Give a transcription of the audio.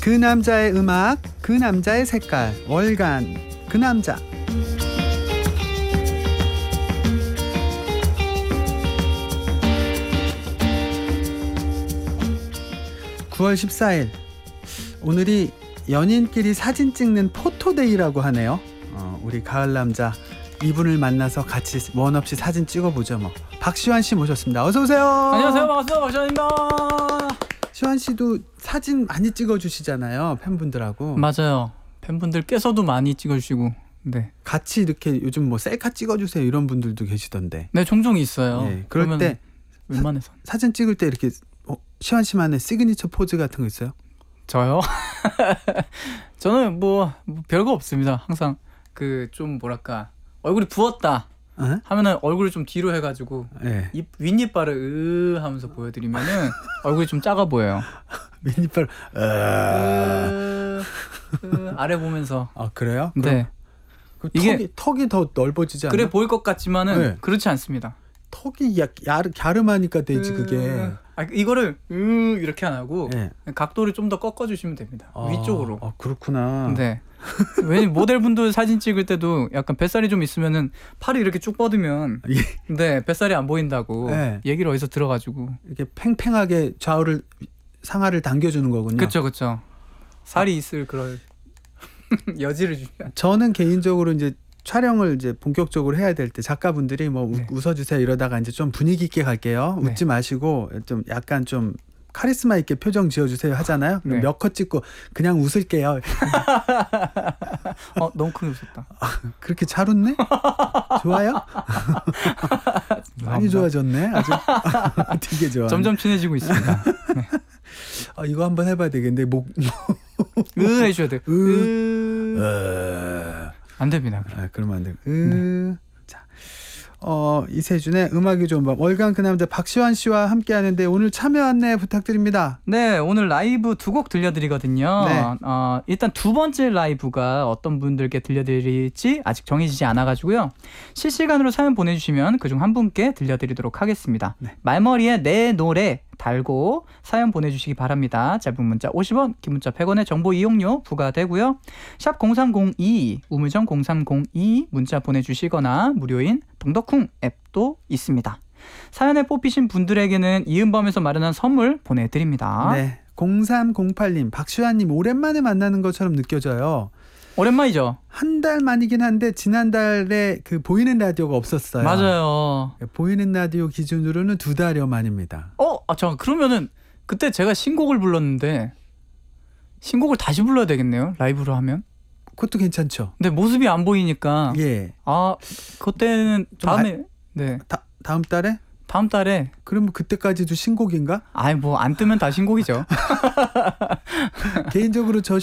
그 남자의 음악, 그 남자의 색깔, 월간 그 남자. 9월 14일 오늘이 연인끼리 사진 찍는 포토데이라고 하네요. 우리 가을 남자 이분을 만나서 같이 원 없이 사진 찍어보죠. 뭐 박시환 씨 모셨습니다. 어서 오세요. 안녕하세요, 반갑습니다. 박시환입니다. 시환 씨도 사진 많이 찍어주시잖아요, 팬분들하고. 맞아요. 팬분들께서도 많이 찍어주시고, 네. 같이 이렇게 요즘 뭐 셀카 찍어주세요 이런 분들도 계시던데. 네, 종종 있어요. 네, 그럴 때 웬만해서 사진 찍을 때 이렇게 시환 씨만의 시그니처 포즈 같은 거 있어요? 저요? 저는 뭐 별거 없습니다. 항상 그 좀 뭐랄까 얼굴이 부었다 하면은 얼굴을 좀 뒤로 해가지고 네. 윗니빨을 하면서 보여드리면은 얼굴이 좀 작아 보여요. 윗니빨 아래 보면서. 아 그래요? 네. 그 이게 턱이 더 넓어지지 않아요? 그래 보일 것 같지만은 네. 그렇지 않습니다. 턱이 갸름하니까 되지 그게. 이거를 이렇게 안 하고 네. 각도를 좀 더 꺾어주시면 됩니다. 위쪽으로. 아 그렇구나. 네. 왜냐면 모델분들 사진 찍을 때도 약간 뱃살이 좀 있으면은 팔이 이렇게 쭉 뻗으면 네 뱃살이 안 보인다고 네. 얘기를 어디서 들어가지고 이렇게 팽팽하게 좌우를 상하를 당겨주는 거군요. 그렇죠. 살이 있을 그럴 여지를 주면. 저는 개인적으로 이제 촬영을 이제 본격적으로 해야 될 때 작가분들이 뭐 네. 웃어주세요 이러다가 이제 좀 분위기 있게 갈게요. 네. 웃지 마시고 좀 약간 좀 카리스마 있게 표정 지어주세요 하잖아요. 네. 몇 컷 찍고 그냥 웃을게요. 너무 크게 웃었다. 그렇게 잘 웃네? 좋아요? 많이 좋아졌네. 아주 되게 좋아. 점점 친해지고 있습니다. 네. 이거 한번 해봐야 되겠는데 목 해줘야 돼. 안 됩니다. 그러면 안 돼. 자, 이세준의 음악이 좋은 밤 월간 그 남자 박시환 씨와 함께 하는데 오늘 참여 안내 부탁드립니다. 네, 오늘 라이브 두 곡 들려드리거든요. 네. 일단 두 번째 라이브가 어떤 분들께 들려드릴지 아직 정해지지 않아가지고요. 실시간으로 사연 보내주시면 그중 한 분께 들려드리도록 하겠습니다. 네. 말머리에 내 노래 달고 사연 보내주시기 바랍니다. 짧은 문자 50원, 긴 문자 100원의 정보 이용료 부과되고요. 샵 0302, 우물정 0302 문자 보내주시거나 무료인 동덕쿵 앱도 있습니다. 사연에 뽑히신 분들에게는 이은밤에서 마련한 선물 보내드립니다. 네, 0308님 박시환님 오랜만에 만나는 것처럼 느껴져요. 오랜만이죠? 한 달 만이긴 한데 지난달에 그 보이는 라디오가 없었어요. 맞아요. 보이는 라디오 기준으로는 2달여 만입니다. 잠깐 그러면은 그때 제가 신곡을 불렀는데 신곡을 다시 불러야 되겠네요. 라이브로 하면. 그것도 괜찮죠. 근데 모습이 안 보이니까. 예. 그때는 다음에 다음 달에? 다음 달에. 그러면 그때까지도 신곡인가? 뭐 안 뜨면 다 신곡이죠. 개인적으로 저